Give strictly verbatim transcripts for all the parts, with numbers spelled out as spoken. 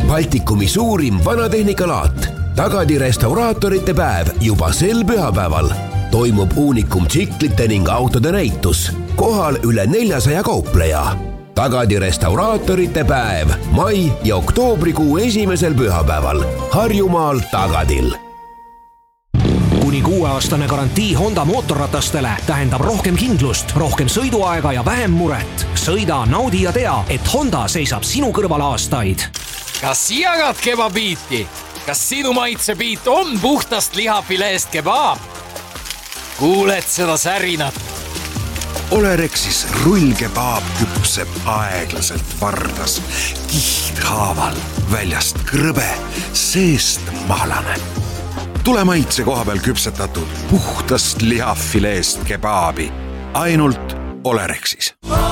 Baltikumi suurim vanatehnikalaat. Tagadi restauraatorite päev juba sel pühapäeval. Toimub uunikum tsiklite ning autode näitus. Kohal üle neljasaja kaupleja. Tagadi restauraatorite päev mai ja oktoobrikuu esimesel pühapäeval. Harjumaal Tagadil. Kuni kuueaastane garantii Honda mootorratastele tähendab rohkem kindlust, rohkem sõiduaega ja vähem muret. Sõida, naudi ja tea, et Honda seisab sinu kõrval aastaid. Kas jagad kebabiiti? Kas sinu maitsebiit on puhtast lihafileest kebaab? Kuuled seda särinat? Olerexis rullkebaab küpseb aeglaselt vardas, kihthaaval, väljast krõbe, seest mahlane. Tule maitse koha peal küpsetatud puhtast lihafileest kebaabi. Ainult Olerexis.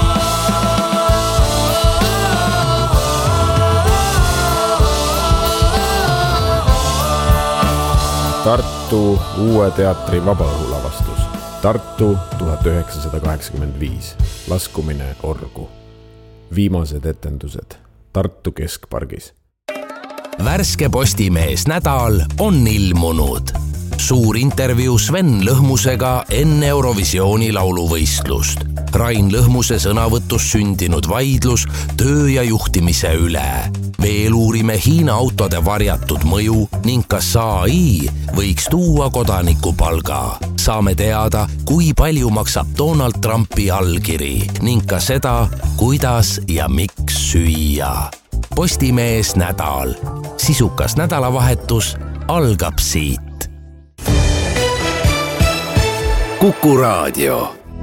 Tartu uue teatri vabaõhulavastus. Tartu tuhat üheksasada kaheksakümmend viis. Laskumine orgu. Viimased etendused Tartu keskpargis. Värske Postimees nädal on ilmunud. Suur intervjuu Sven Lõhmusega enne Eurovisiooni lauluvõistlust. Rain Lõhmuse sõnavõtus sündinud vaidlus töö ja juhtimise üle. Veel uurime Hiina autode varjatud mõju ning kas A I võiks tuua kodanikupalga. Saame teada, kui palju maksab Donald Trumpi allkiri ning ka seda, kuidas ja miks süüa. Postimees nädal. Sisukas nädalavahetus algab siit. Kuku Raadio.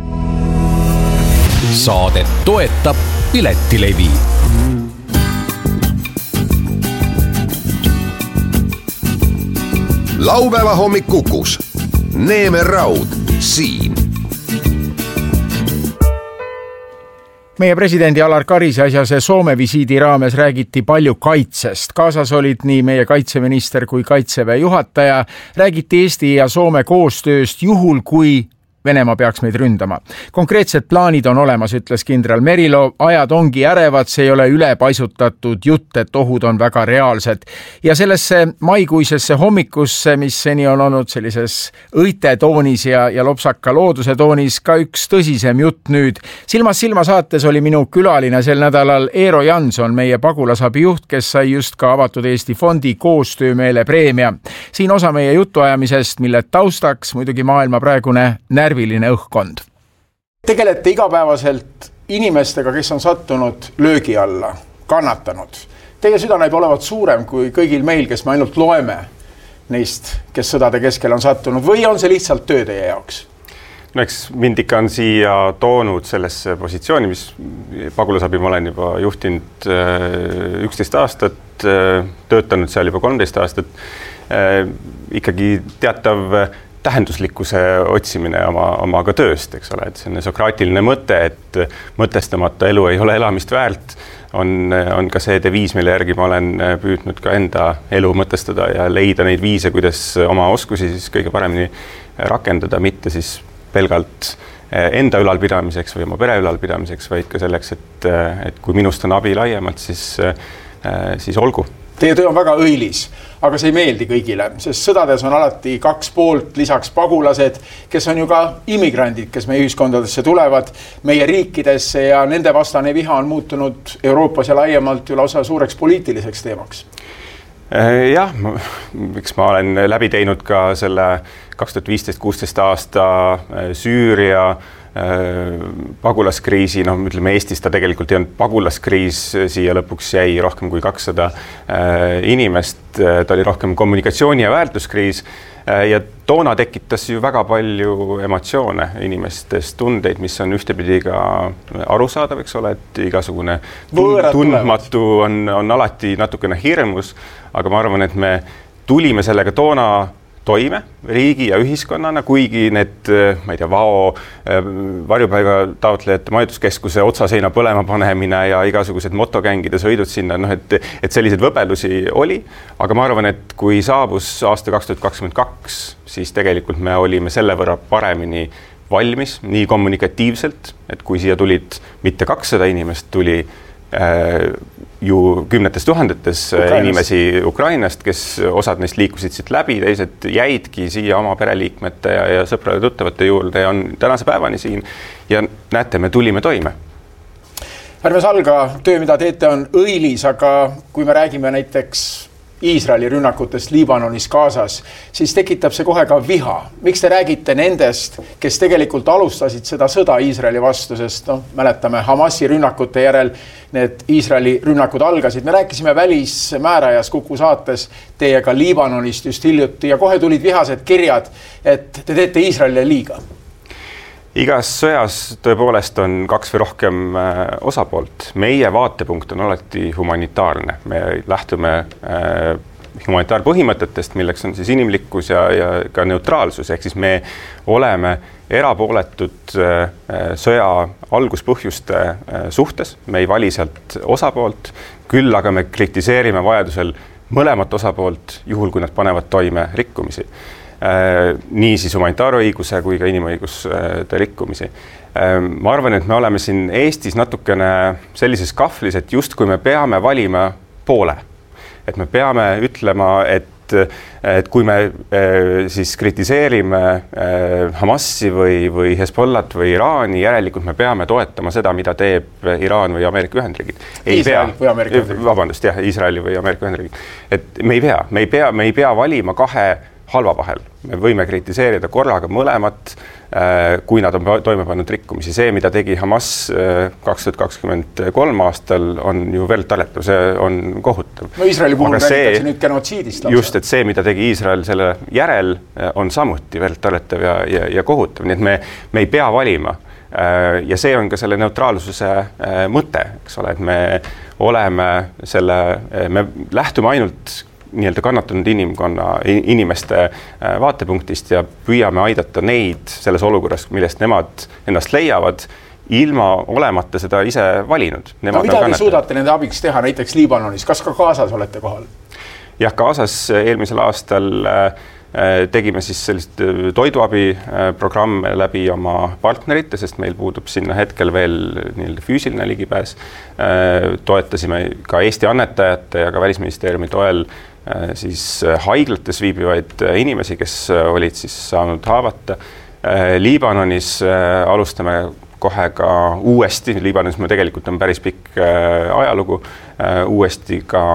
Saadet toetab Piletilevi. Laupäeva hommik Kukus. Neeme Raud siin. Meie presidendi Alar Karise asjase Soome visiidi raames räägiti palju kaitsest. Kaasas olid nii meie kaitseminister kui kaitseväe juhataja. Räägiti Eesti ja Soome koostööst juhul, kui Venemaa peaks meid ründama. Konkreetsed plaanid on olemas, ütles kindral Merilo. Ajad ongi ärevad, see ei ole ülepaisutatud jutt, et ohud on väga reaalsed. Ja sellesse maikuisesse hommikusse, mis seni on olnud sellises õite toonis ja, ja lopsaka looduse toonis, ka üks tõsisem jutt nüüd. Silmas silma saates oli minu külaline sel nädalal Eero Janson, meie pagulasabi juht, kes sai just ka Avatud Eesti fondi koostöömeele preemia. Siin osa meie jutuajamisest, mille taustaks muidugi maailma praegune närviline õhkkond. Tegelete igapäevaselt inimestega, kes on sattunud löögi alla, kannatanud. Teie süda näib olevat suurem kui kõigil meil, kes me ainult loeme neist, kes sõdade keskel on sattunud, või on see lihtsalt töö teie jaoks? No eks mind ikka on siia toonud sellesse positsiooni, mis pagulasabi ma olen juba juhtinud üksteist aastat, töötanud seal juba kolmteist aastat, ikkagi teatav tähenduslikkuse otsimine oma, oma ka tööst, eks ole, et see on sokraatiline mõte, et mõtestamata elu ei ole elamist väärt, on, on ka see deviis, mille järgi ma olen püüdnud ka enda elu mõtestada ja leida neid viise, kuidas oma oskusi siis kõige paremini rakendada, mitte siis pelgalt enda ülalpidamiseks või oma pere ülalpidamiseks, vaid ka selleks, et, et kui minust on abi laiemalt, siis, siis olgu. Teie töö on väga õilis, aga see ei meeldi kõigile, sest sõdades on alati kaks poolt, lisaks pagulased, kes on ju ka immigrandid, kes meie ühiskondadesse tulevad, meie riikidesse ja nende vastane viha on muutunud Euroopas ja laiemalt ju lausa suureks poliitiliseks teemaks. Jah, miks ma olen läbi teinud ka selle kaks tuhat viisteist kuusteist aasta Süüria pagulaskriisi, no ütleme Eestis ta tegelikult ei olnud pagulaskriis, siia lõpuks jäi rohkem kui kakssada inimest, ta oli rohkem kommunikatsiooni ja väärtuskriis ja toona tekitas ju väga palju emotsioone inimestest, tundeid, mis on ühtepidi ka arusaadav, eks ole, et igasugune tundmatu on, on alati natukene hirmus, aga ma arvan, et me tulime sellega toona toime riigi ja ühiskonnana, kuigi need, ma ei tea, V A O varjupaiga taotlejate majutuskeskuse otsaseina põlema panemine ja igasugused motokängide sõidud sinna, noh, et, et selliseid võbelusi oli, aga ma arvan, et kui saabus aasta kaks tuhat kakskümmend kaks, siis tegelikult me olime selle võrra paremini valmis, nii kommunikatiivselt, et kui siia tulid mitte kakssada inimest, tuli äh, ju kümnetes tuhandetes Ukrainast. inimesi Ukrainast, kes osad neist liikusid siit läbi, teised jäidki siia oma pereliikmete ja, ja sõprade tuttavate juurde ja on tänase päevani siin ja näete, me tulime toime. Ärme salga, töö, mida teete, on õilis, aga kui me räägime näiteks Iisraeli rünnakutest Liibanonis Gazas, siis tekitab see kohe ka viha. Miks te räägite nendest, kes tegelikult alustasid seda sõda Iisraeli vastu, sest no, mäletame Hamasi rünnakute järel need Iisraeli rünnakud algasid. Me rääkisime välismäärajas Kuku saates teiega Liibanonist just hiljuti ja kohe tulid vihased kirjad, et te teete Iisraelile liiga. Igas sõjas tõepoolest on kaks või rohkem osapoolt. Meie vaatepunkt on alati humanitaarne. Me lähtume äh, humanitaarpõhimõtetest, milleks on siis inimlikkus ja, ja ka neutraalsus. Ehk siis me oleme erapooletud äh, sõja alguspõhjuste äh, suhtes. Me ei vali sealt osapoolt, küll aga me kritiseerime vajadusel mõlemat osapoolt, juhul kui nad panevad toime rikkumisi. Nii siis humanitaarõiguse kui ka inimõiguste rikkumisi. Ma arvan, et me oleme siin Eestis natukene sellises kahvlis, et just kui me peame valima poole, et me peame ütlema, et et kui me siis kritiseerime Hamasi või, või Hezbollat või Iraani, järelikult me peame toetama seda, mida teeb Iraan või Ameerika Ühendriigid. Ei Iisrael pea, või Ameerika Ühendriigid. Vabandust, jah, Iisraeli või Ameerika Ühendriigid. Et me ei pea, me ei pea, me ei pea valima kahe halva vahel. Me võime kritiseerida korraga mõlemat, kui nad on toime pannud rikkumisi. See, mida tegi Hamas kaks tuhat kakskümmend kolm aastal, on ju vereltaletav, see on kohutav. No Iisraeli puhul räägitakse nüüd genotsiidist. Just, et see, mida tegi Iisrael selle järel, on samuti vereltaletav ja, ja, ja kohutav. Nii et me, me ei pea valima. Ja see on ka selle neutraalsuse mõte, eks ole, et me oleme selle, me lähtume ainult nii-öelda kannatanud inimkonna, inimeste vaatepunktist ja püüame aidata neid selles olukorras, millest nemad ennast leiavad, ilma olemata seda ise valinud. No, mida te suudate nende abiks teha näiteks Liibanonis? Kas ka Gazas olete kohal? Jah, Gazas eelmisel aastal tegime siis sellist toiduabi programme läbi oma partnerite, sest meil puudub sinna hetkel veel nii-öelda füüsiline ligipääs. Toetasime ka Eesti annetajate ja ka Välisministeeriumi toel siis haiglates viibivaid inimesi, kes olid siis saanud haavata. Liibanonis alustame kohe ka uuesti, Liibanonis me tegelikult on päris pikk ajalugu, uuesti ka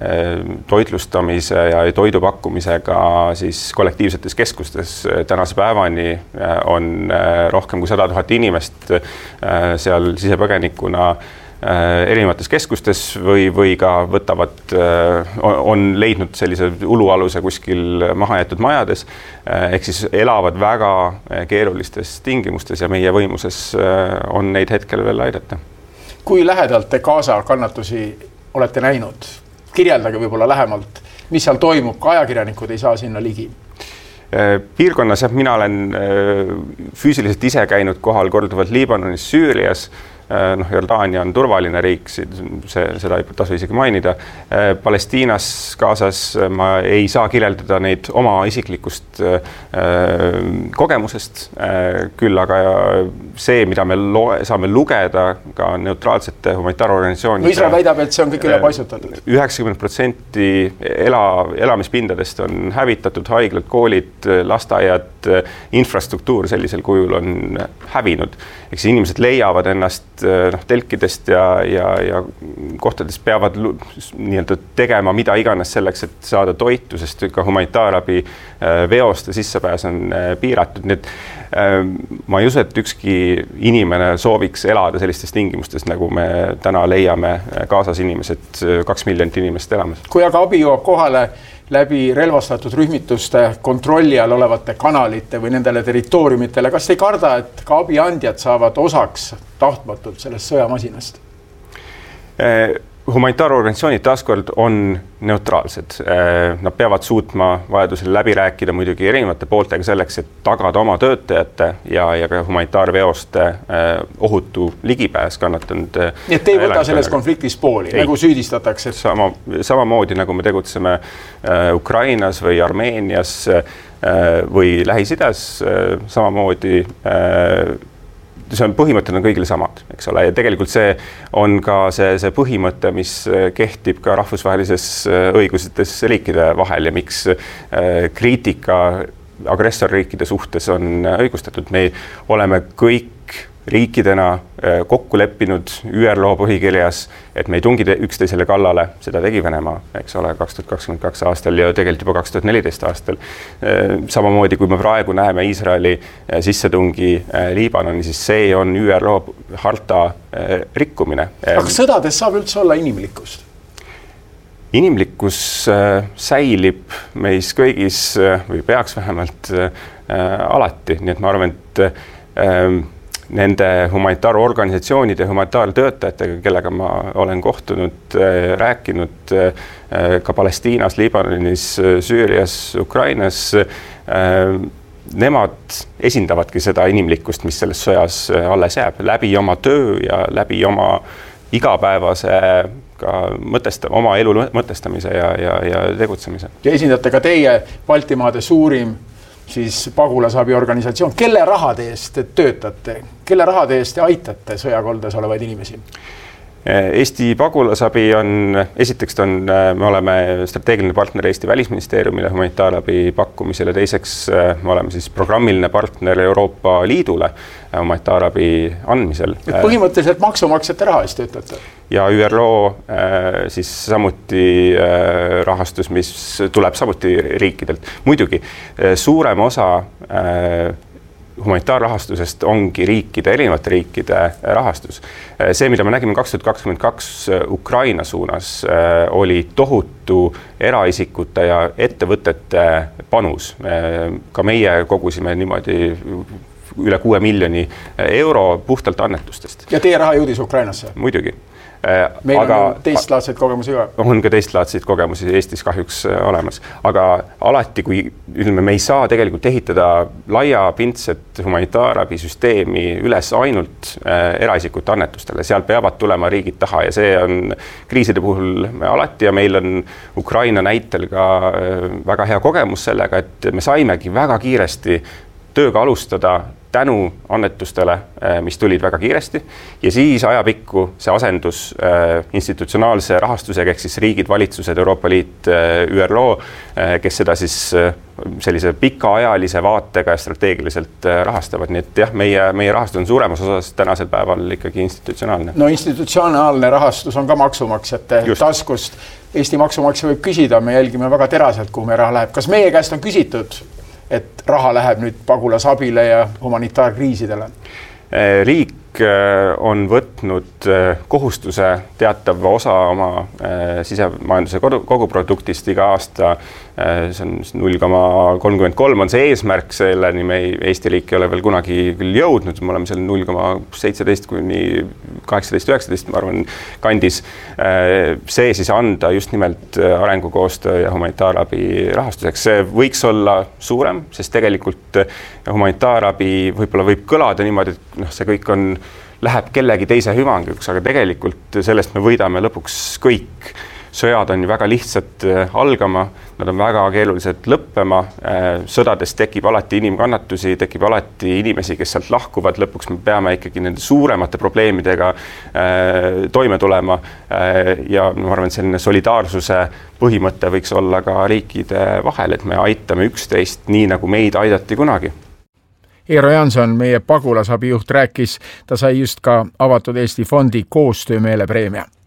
toitlustamise ja toidupakkumisega siis kollektiivsetes keskustes tänase päevani on rohkem kui sada tuhat inimest seal sisepõgenikuna erinevates keskustes või, või ka võtavad, on leidnud sellise ulualuse kuskil mahajäetud majades, ehk siis elavad väga keerulistes tingimustes ja meie võimuses on neid hetkel veel aidata. Kui lähedalt te Gaza kannatusi olete näinud? Kirjeldage võib-olla lähemalt, mis seal toimub, ka ajakirjanikud ei saa sinna ligi. Piirkonnas, mina olen füüsiliselt ise käinud kohal korduvalt Liibanonis, Süürias, noh, Jordaania on turvaline riik, see, seda ei tasu isegi mainida. Palestiinas, Gazas ma ei saa kirjeldada neid oma isiklikust kogemusest, küll aga see, mida me loe, saame lugeda ka neutraalsete humanitaarorganisatsioonide. No Iisrael väidab, et see on kõik üle paisutatud. üheksakümmend protsenti ela, elamispindadest on hävitatud, haiglad, koolid, lasteaiad, infrastruktuur sellisel kujul on hävinud. Eks inimesed leiavad ennast noh, telkidest ja, ja, ja kohtadest peavad nii-öelda tegema mida iganes selleks, et saada toitu, sest ka humanitaarabi veoste sissepääs on piiratud. Nii et ma ei usu, et ükski inimene sooviks elada sellistes tingimustes, nagu me täna leiame Gazas inimesed, kaks miljonit inimest elamas. Kui aga abi jõuab kohale läbi relvastatud rühmituste kontrolli all olevate kanalite või nendele territooriumitele, kas te ei karda, et ka abiandjad saavad osaks tahtmatult sellest sõjamasinast? Humanitaarorganisatsioonid taaskord on neutraalsed. Nad peavad suutma vajadusel läbi rääkida muidugi erinevate pooltega selleks, et tagada oma töötajate ja, ja ka humanitaarveoste ohutu ligipääs kannatanud. Nii et te ei võta selles konfliktis pooli, ei. Nagu süüdistatakse? Sama, samamoodi nagu me tegutseme Ukrainas või Armeenias või Lähis-Idas, samamoodi see on põhimõtted on kõigile samad, eks ole, ja tegelikult see on ka see, see põhimõte, mis kehtib ka rahvusvahelises õigustes riikide vahel ja miks kriitika agressorriikide suhtes on õigustatud. Me oleme kõik riikidena kokku leppinud Ü R O põhikirjas, et me ei tungi üksteisele kallale, seda tegi Venemaa, eks ole, kaks tuhat kakskümmend kaks aastal ja tegelikult juba kaks tuhat neliteist aastal. Samamoodi, kui me praegu näeme Iisraeli sissetungi Liibanoni, siis see on Ü R O harta rikkumine. Aga sõdades saab üldse olla inimlikkust? Inimlikkus säilib meis kõigis või peaks vähemalt alati, nii et ma arvan, et nende humanitaarorganisatsioonide, humanitaartöötajatega, kellega ma olen kohtunud, rääkinud ka Palestiinas, Liibanonis, Süürias, Ukrainas, nemad esindavadki seda inimlikkust, mis selles sõjas alles jääb, läbi oma töö ja läbi oma igapäevase ka mõtesta, oma elu mõtestamise ja, ja, ja tegutsemise. Ja esindate ka teie Baltimaade suurim siis pagulasabi organisatsioon. Kelle rahade eest te töötate? Kelle rahade eest te aitate sõjakoldes olevaid inimesi? Eesti pagulasabi on, esiteks on, me oleme strateegiline partner Eesti Välisministeeriumile humanitaarabi pakkumisel ja teiseks me oleme siis programmiline partner Euroopa Liidule humanitaarabi andmisel. Et põhimõtteliselt maksumaksjate raha eest töötate? Ja Ü R O siis samuti rahastus, mis tuleb samuti riikidelt. Muidugi, suurem osa humanitaarrahastusest ongi riikide, erinevate riikide rahastus. See, mida me nägime kaks tuhat kakskümmend kaks Ukraina suunas, oli tohutu eraisikute ja ettevõtete panus. Ka meie kogusime niimoodi üle kuue miljoni euro puhtalt annetustest. Ja teie raha jõudis Ukrainasse? Muidugi. Meil aga, on teistlaadseid kogemusi ka. On ka teistlaadseid kogemusi Eestis kahjuks olemas. Aga alati, kui ütleme, me ei saa tegelikult ehitada laiapindset humanitaarabisüsteemi üles ainult eraisikute annetustele. Seal peavad tulema riigid taha ja see on kriiside puhul alati ja meil on Ukraina näitel ka väga hea kogemus sellega, et me saimegi väga kiiresti tööga alustada tänu annetustele, mis tulid väga kiiresti ja siis ajapikku see asendus institutsionaalse rahastusega ehk siis riigid, valitsused, Euroopa Liit, Ü R O, kes seda siis sellise pikaajalise vaatega ja strateegiliselt rahastavad. Nii et jah, meie, meie rahastus on suuremas osas tänasel päeval ikkagi institutsionaalne. No institutsionaalne rahastus on ka maksumaksjate Just. taskust. Eesti maksumaksja võib küsida, me jälgime väga teraselt, kuhu meie raha läheb. Kas meie käest on küsitud, et raha läheb nüüd pagulasabile ja humanitaarkriisidele? Riik on võtnud kohustuse teatava osa oma sisemajanduse koguproduktist iga aasta. See on null koma kolmkümmend kolm on see eesmärk, selleni me Eesti riik ei ole veel kunagi küll jõudnud. Me oleme seal null koma seitseteist kuni kaheksateist üheksateist, ma arvan, kandis. See siis anda just nimelt arengukoostöö ja humanitaarabi rahastuseks. See võiks olla suurem, sest tegelikult humanitaarabi võib-olla võib kõlada niimoodi, et noh, see kõik on läheb kellegi teise hüvanguks, aga tegelikult sellest me võidame lõpuks kõik. Sõjad on ju väga lihtsalt algama, nad on väga keerulised lõppema, sõdades tekib alati inimkannatusi, tekib alati inimesi, kes sealt lahkuvad, lõpuks me peame ikkagi nende suuremate probleemidega toime tulema ja ma arvan, et selline solidaarsuse põhimõte võiks olla ka riikide vahel, et me aitame üksteist nii, nagu meid aidati kunagi. Eero Janson, meie pagulasabi juht, rääkis, ta sai just ka avatud Eesti fondi koostöömeele preemia.